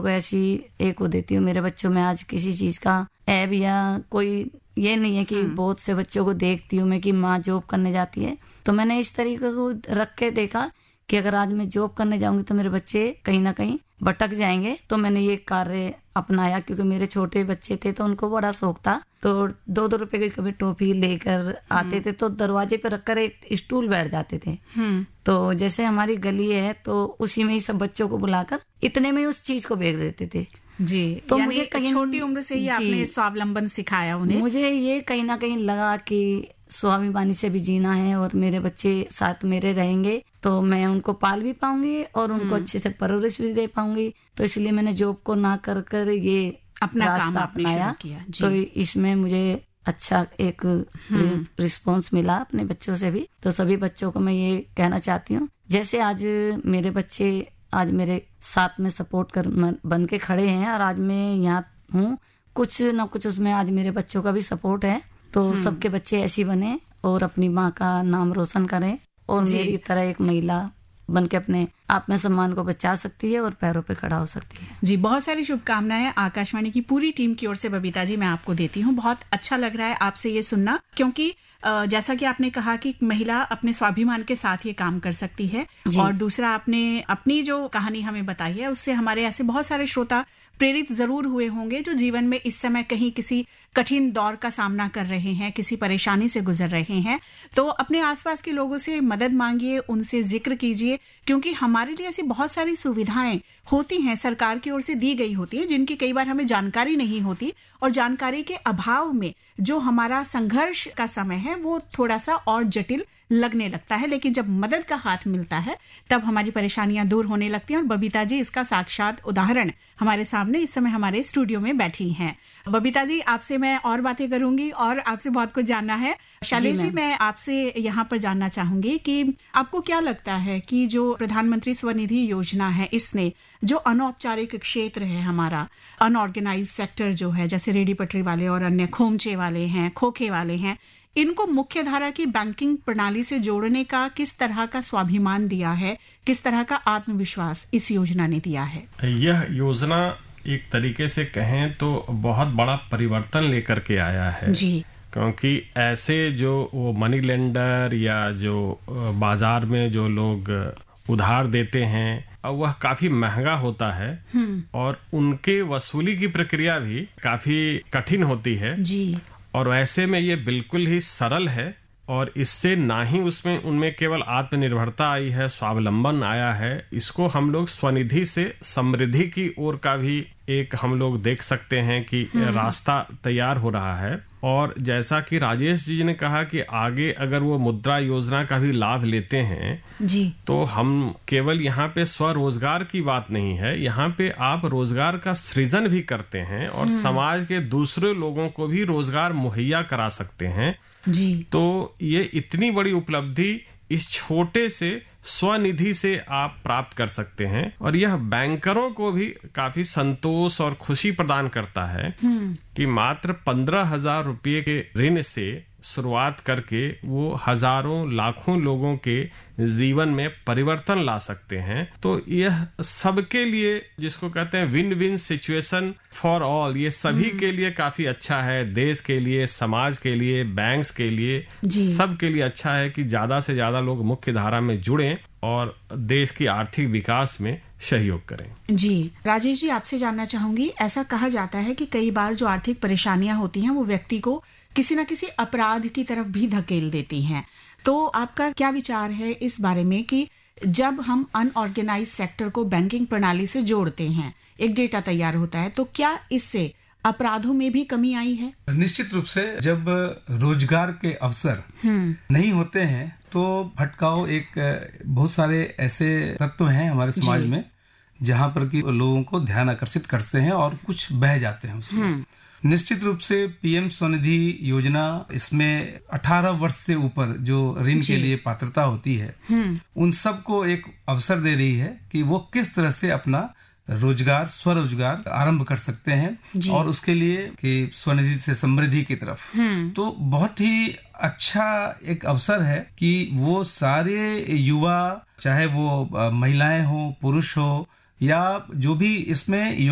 को ऐसी एक वो देती हूँ। मेरे बच्चों में आज किसी चीज का ऐब या कोई ये नहीं है कि बहुत से बच्चों को देखती हूँ मैं कि माँ जॉब करने जाती है, तो मैंने इस तरीके को रख के देखा कि अगर आज मैं जॉब करने जाऊंगी तो मेरे बच्चे कहीं ना कहीं भटक जाएंगे। तो मैंने ये कार्य अपनाया, क्योंकि मेरे छोटे बच्चे थे तो उनको बड़ा शौक था, तो 2-2 रुपए की कभी टॉफी लेकर आते थे तो दरवाजे पे रखकर एक स्टूल बैठ जाते थे। तो जैसे हमारी गली है तो उसी में ही सब बच्चों को बुलाकर इतने में उस चीज को बेच देते थे जी। तो यानी मुझे कहीं छोटी उम्र से ही आपने स्वावलंबन सिखाया उन्हें। मुझे ये कहीं ना कहीं लगा कि स्वाभिमानी से भी जीना है और मेरे बच्चे साथ मेरे रहेंगे तो मैं उनको पाल भी पाऊंगी और उनको अच्छे से परवरिश भी दे पाऊंगी। तो इसलिए मैंने जॉब को ना कर कर ये अपना काम अपनाया। तो इसमें मुझे अच्छा एक रिस्पॉन्स मिला अपने बच्चों से भी। तो सभी बच्चों को मैं ये कहना चाहती हूँ, जैसे आज मेरे बच्चे आज मेरे साथ में सपोर्ट कर बन के खड़े हैं और आज मैं यहाँ हूँ, कुछ ना कुछ उसमें आज मेरे बच्चों का भी सपोर्ट है। तो सबके बच्चे ऐसी बने और अपनी माँ का नाम रोशन करें और मेरी तरह एक महिला बन के अपने आप में सम्मान को बचा सकती है और पैरों पे खड़ा हो सकती है। जी, बहुत सारी शुभकामनाएं आकाशवाणी की पूरी टीम की ओर से बबीता जी मैं आपको देती हूँ। बहुत अच्छा लग रहा है आपसे ये सुनना, क्योंकि जैसा कि आपने कहा कि महिला अपने स्वाभिमान के साथ ये काम कर सकती है, और दूसरा आपने अपनी जो कहानी हमें बताई है उससे हमारे ऐसे बहुत सारे श्रोता प्रेरित जरूर हुए होंगे जो जीवन में इस समय कहीं किसी कठिन दौर का सामना कर रहे हैं, किसी परेशानी से गुजर रहे हैं। तो अपने आसपास के लोगों से मदद मांगिए, उनसे जिक्र कीजिए, क्योंकि हमारे लिए ऐसी बहुत सारी सुविधाएं होती हैं, सरकार की ओर से दी गई होती है, जिनकी कई बार हमें जानकारी नहीं होती, और जानकारी के अभाव में जो हमारा संघर्ष का समय है वो थोड़ा सा और जटिल लगने लगता है। लेकिन जब मदद का हाथ मिलता है तब हमारी परेशानियां दूर होने लगती हैं, और बबीता जी इसका साक्षात उदाहरण हमारे सामने इस समय हमारे स्टूडियो में बैठी हैं। बबीता जी, आपसे मैं और बातें करूंगी और आपसे बहुत कुछ जानना है। शैलेश जी, मैं आपसे यहाँ पर जानना चाहूंगी कि आपको क्या लगता है कि जो प्रधानमंत्री स्वनिधि योजना है, इसने जो अनौपचारिक क्षेत्र है हमारा, अनऑर्गेनाइज सेक्टर जो है, जैसे रेडी पटरी वाले और अन्य खोमचे वाले हैं, खोखे वाले हैं, इनको मुख्य धारा की बैंकिंग प्रणाली से जोड़ने का किस तरह का स्वाभिमान दिया है, किस तरह का आत्मविश्वास इस योजना ने दिया है? यह योजना एक तरीके से कहें तो बहुत बड़ा परिवर्तन लेकर के आया है जी। क्योंकि ऐसे जो वो मनी लेंडर या जो बाजार में जो लोग उधार देते हैं वह काफी महंगा होता है और उनके वसूली की प्रक्रिया भी काफी कठिन होती है जी। और ऐसे में ये बिल्कुल ही सरल है और इससे ना ही उसमें उनमें केवल आत्मनिर्भरता आई है, स्वावलंबन आया है, इसको हम लोग स्वनिधि से समृद्धि की ओर का भी एक हम लोग देख सकते हैं कि रास्ता तैयार हो रहा है। और जैसा कि राजेश जी ने कहा कि आगे अगर वो मुद्रा योजना का भी लाभ लेते हैं जी, तो हम केवल यहाँ पे स्वरोजगार की बात नहीं है, यहाँ पे आप रोजगार का सृजन भी करते हैं और समाज के दूसरे लोगों को भी रोजगार मुहैया करा सकते हैं जी। तो ये इतनी बड़ी उपलब्धि इस छोटे से स्वनिधि से आप प्राप्त कर सकते हैं और यह बैंकरों को भी काफी संतोष और खुशी प्रदान करता है कि मात्र 15,000 रुपये के ऋण से शुरुआत करके वो हजारों लाखों लोगों के जीवन में परिवर्तन ला सकते हैं। तो यह सबके लिए, जिसको कहते हैं win win situation for all, ये सभी के लिए काफी अच्छा है, देश के लिए, समाज के लिए, बैंक्स के लिए, सबके लिए अच्छा है कि ज्यादा से ज्यादा लोग मुख्य धारा में जुड़ें और देश की आर्थिक विकास में सहयोग करें। जी, राजेश जी, आपसे जानना चाहूंगी, ऐसा कहा जाता है कि कई बार जो आर्थिक परेशानियां होती हैं वो व्यक्ति को किसी न किसी अपराध की तरफ भी धकेल देती हैं। तो आपका क्या विचार है इस बारे में कि जब हम अनऑर्गेनाइज सेक्टर को बैंकिंग प्रणाली से जोड़ते हैं, एक डेटा तैयार होता है, तो क्या इससे अपराधों में भी कमी आई है? निश्चित रूप से जब रोजगार के अवसर नहीं होते हैं तो भटकाव, एक बहुत सारे ऐसे तत्व हैं हमारे समाज में जहां पर कि लोगों को ध्यान आकर्षित करते हैं और कुछ बह जाते हैं उसमें। निश्चित रूप से पीएम स्वनिधि योजना, इसमें 18 वर्ष से ऊपर जो ऋण के लिए पात्रता होती है उन सबको एक अवसर दे रही है कि वो किस तरह से अपना रोजगार, स्वरोजगार आरंभ कर सकते हैं और उसके लिए कि स्वनिधि से समृद्धि की तरफ। तो बहुत ही अच्छा एक अवसर है कि वो सारे युवा, चाहे वो महिलाएं हो, पुरुष हो या जो भी इसमें